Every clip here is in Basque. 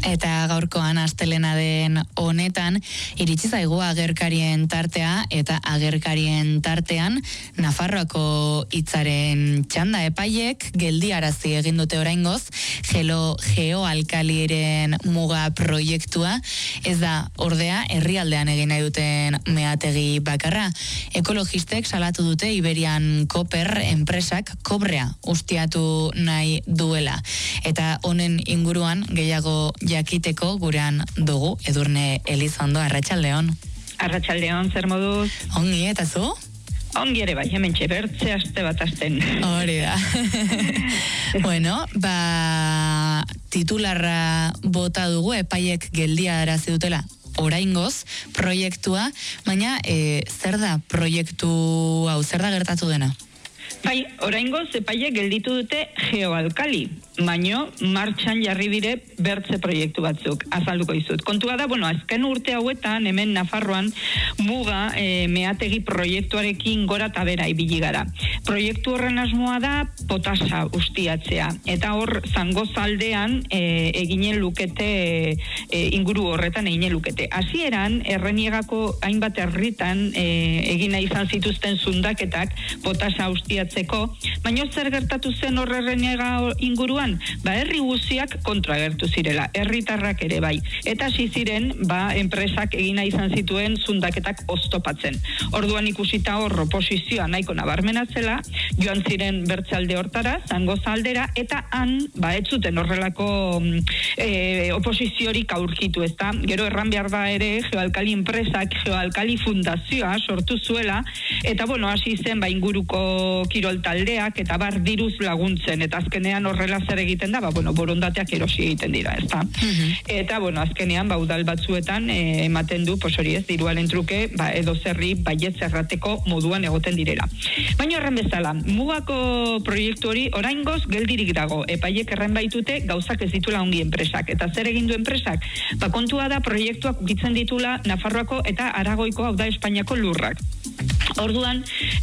Eta gaurkoan astelena den honetan iritsi zaigu agerkarien tartea eta agerkarien tartean Nafarroako hitzaren txanda epaiek geldiarazi egin dute oraingoz geoalkaliren muga proiektua. Ez da ordea herrialdean egin nahi duten meategi bakarra. Ekologistek salatu dute Iberian Copper enpresak kobrea ustiatu nahi duela. Eta honen inguruan gehiago jakiteko gurean dugu Edurne Elizondo. Arratsaldeon. Arratsaldeon, zer moduz? Ongi, eta zu? Ongi ere bai, hementxe bertze aste bat asten. Hori da. Bueno, titularra bota dugu epaiek geldiarazi dutela oraingoz proiektua, baina zer da proiektu hau, zer da gertatu dena? Bai, oraingoz epaiek gelditu dute geoalkali, baino martxan jarri dire bertze proiektu batzuk, azalduko dizut. Kontua da, azken urte hauetan hemen Nafarroan muga meategi proiektuarekin gora eta bera ibili gara. Proiektu horren asmoa da potasa ustiatzea, eta hor Zangozaldean eginen lukete, inguru horretan eginen lukete. Hasieran Erreniegako hainbat herritan egina izan zituzten zundaketak potasa ustiatzeko, baino zer gertatu zen hor Erreniega inguruan? Herri guztiak kontra agertu zirela, herritarrak ere bai. Eta hasi ziren, enpresak egina izan zituen zundaketak oztopatzen. Orduan ikusita hor oposizioa nahiko nabarmenatzela, joan ziren bertzalde hortara, Zangozaldera, eta han, ez zuten horrelako oposiziorik aurkitu, ezta? Gero erran behar da ere, geoalkali enpresak, geoalkali fundazioa sortu zuela, eta hasi zen, inguruko kirol taldeak, eta diruz laguntzen, eta azkenean horrela zer egiten da, borondateak erosi egiten dira, ezta? Eta, azkenean, udal batzuetan ematen du, hori ez, diruaren truke, edo zerri, baietz errateko moduan egoten direla. Baina horren bezala, mugako proiektu hori oraingoz geldirik dago, epaiek erren baitute gauzak ez ditula ongi enpresak. Eta zer egin du enpresak? Kontua da proiektuak ukitzen ditula Nafarroako eta Aragoiko, hau da Espainiako lurrak. Orduan,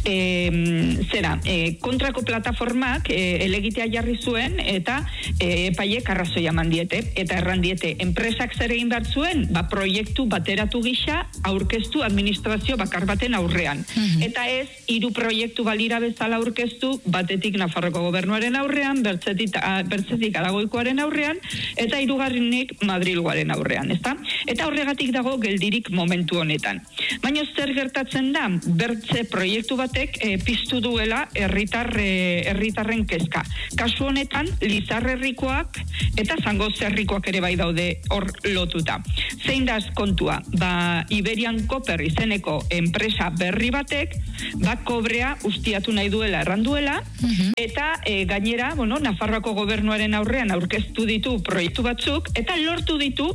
kontrako plataformak elegitea jarri zuen eta epaiek arrazoia eman diete, eta erran diete, enpresak zer egin behar zuen, proiektu bateratu gisa aurkeztu administrazio bakar baten aurrean. Eta ez, 3 proiektu balira bezala aurkeztu, batetik Nafarroko gobernuaren aurrean, bertzetik Aragoikoaren aurrean, eta 3. Madrilgoaren aurrean, ezta? Eta horregatik dago geldirik momentu honetan. Baina zer gertatzen da, bertze proiektu batek piztu duela herritarren kezka. Kasu honetan, Lizarrerrikoak eta Zangozerrikoak ere bai daude hor lotuta. Zein da kontua? Iberian Copper izeneko enpresa berri batek, kobrea ustiatu nahi duela erranduela, eta gainera, Nafarroako gobernuaren aurrean aurkeztu ditu proiektu batzuk, eta lortu ditu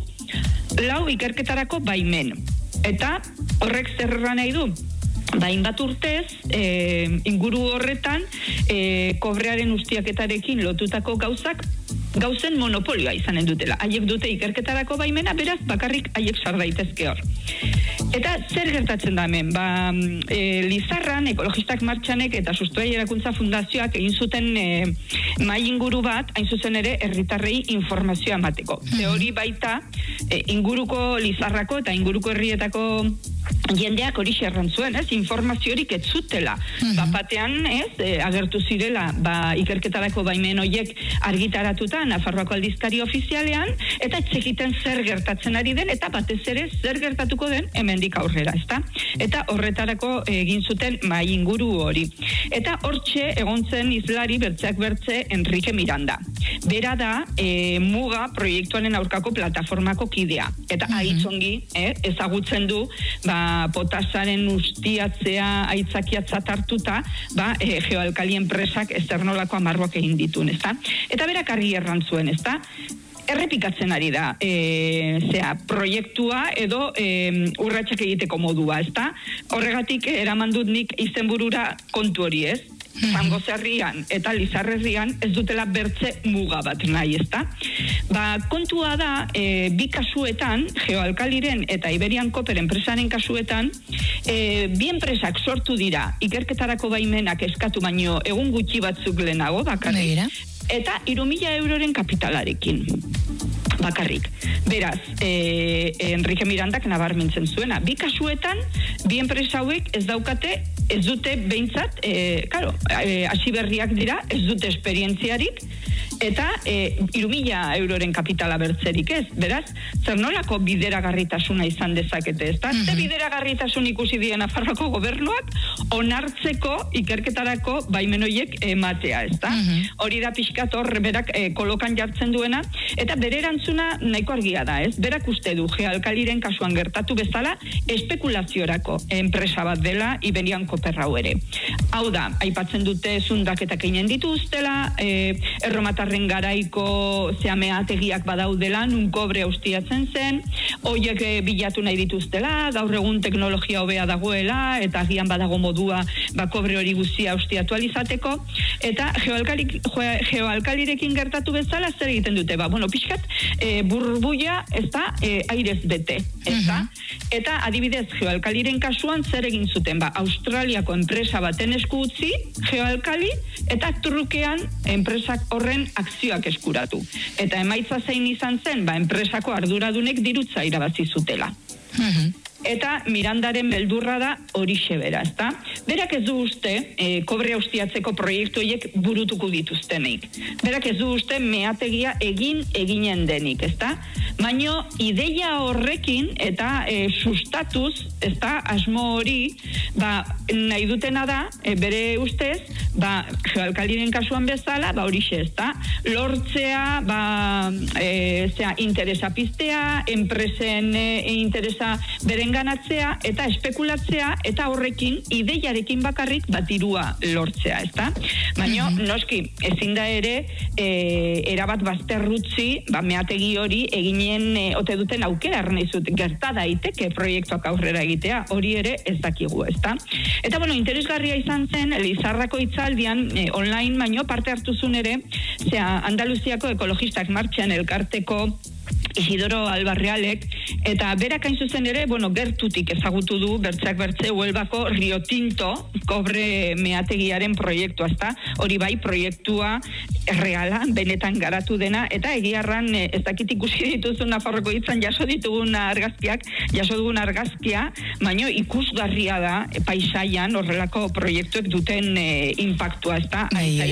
4 ikerketarako baimen. Eta horrek zerra nahi du? Hainbat urtez, inguru horretan, kobrearen ustiaketarekin lotutako gauzen monopolioa izanen dutela. Haiek dute ikerketarako baimena, beraz bakarrik haiek sar daitezke hor. Eta zer gertatzen da hemen? Lizarran, ekologistak martxanek eta Sustoei Erakuntza Fundazioak egin zuten mai inguru bat, hain zuzen ere herritarrei informazioa emateko. Hori baita, inguruko Lizarrako eta inguruko herrietako jendeak hori xerran zuen, informaziorik ez zutela. Batean, agertu zirela, ikerketarako baimen horiek argitaratuta Nafarroako aldizkari ofizialean, eta etxekiten zer gertatzen ari den, eta batez ere zer gertatuko den hemendik aurrera, ezta? Eta horretarako egin zuten mai inguru hori. Eta hortxe egon zen hizlari bertzeak bertze Enrique Miranda. Bera da muga proiektuaren aurkako plataformako kidea. Eta aitzongi ezagutzen du potasaren ustiatzea aitzakiatzat hartuta, geoalkali enpresak ezernolako amarroak egin ditun, ezta? Eta berak argi erran zuen, ezta? Errepikatzen ari da proiektua edo urratsak egiteko modua, ezta? Horregatik eraman dut nik izenburura kontu hori, ez? Zangozerrian eta Lizarrerrian ez dutela bertze muga bat nahi, ezta? Kontua da, bi kasuetan, geoalkaliren eta Iberian Copper enpresaren kasuetan, bi enpresak sortu dira ikerketarako baimenak eskatu baino egun gutxi batzuk lehenago bakarrik, eta 3.000 euroren kapitalarekin. bakarrik. Beraz, Enrique Mirandak nabarmentzen zuena. Bi kasuetan, bi enpresa hauek ez dute behintzat, hasi berriak dira, ez dute esperientziarik, eta 3.000 euroren kapitala bertzerik ez. Beraz, zer nolako bideragarritasuna izan dezakete, ez da? Ze bideragarritasun ikusi dien Nafarroako gobernuak onartzeko ikerketarako baimen horiek ematea, ez da? Hori da pixkat hor berak kolokan jartzen duena, eta bere erantzuna nahiko argia da, ez? Berak uste du Geoalkaliren kasuan gertatu bezala espekulaziorako enpresa bat dela Iberian Koper hau ere. Hau da, aipatzen dute zundaketak eginen dituztela, erromatarren garaiko meategiak badaudela, nun kobre ustiatzen zen, hoiek bilatu nahi dituztela, gaur egun teknologia hobea dagoela, eta agian badago modua kobre hori guztia ustiatu alizateko, eta geoalkalirekin gertatu bezala zer egiten dute, pixkat burbuia ez da airez bete, ez da? Eta adibidez geoalkaliren kasuan zer egin zuten, Australiako enpresa baten esku utzi, geoalkali, eta trukean enpresak horren akzioak eskuratu. Eta emaitza zein izan zen, enpresako arduradunek dirutza irabazi zutela. Eta Mirandaren beldurra da horixe bera, ezta? Berak ez du uste kobre ustiatzeko proiektu horiek burutuko dituztenik. Berak ez du uste meategia eginen denik, ezta? Baino ideia horrekin eta sustatuz, ezta, asmo hori, nahi dutena da, bere ustez, geoalkaliren kasuan bezala, horixe, ezta? Lortzea, interesa piztea, enpresen interesa beren ganatzea eta espekulatzea eta horrekin ideiarekin bakarrik dirua lortzea, ezta? Baina, noski, ezin da ere erabat bazterrutzi meategi hori eginen ote duten aukera arnezut gerta daiteke proiektuak aurrera egitea, hori ere ez dakigu, ezta? Eta, interesgarria izan zen, Lizarrako hitzaldian online baino parte hartu zuen ere, Andaluziako ekologistak martxan elkarteko Isidoro Albarrealek, eta berak hain zuzen ere, gertutik ezagutu du, bertzeak bertze, Huelbako Rio Tinto kobre meategiaren proiektua, ezta? Hori proiektua reala, benetan garatu dena, eta egiarran ez dakit ikusi dituzun Nafarroko hitzan jaso dugun argazkia, baino ikusgarria da paisaian horrelako proiektuek duten impactua, ezta?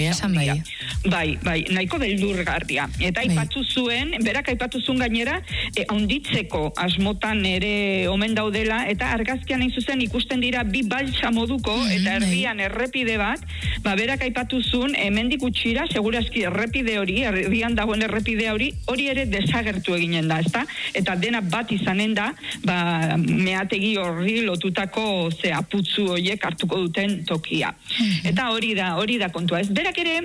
Bai, nahiko beldurgarria. Eta aipatu zuen, berak aipatu zuen gainera, handitzeko asmotan ere omen daudela, eta argazkian hain zuzen ikusten dira bi baltsa moduko, eta erdian errepide bat, berak aipatu zuen, hemendik utxira, segurazki errepide hori, erdian dagoen errepide hori ere desagertu eginen da, ezta? Eta dena bat izanen da, meategi horri lotutako aputzu horiek hartuko duten tokia. Eta hori da kontua. Ez berak ere,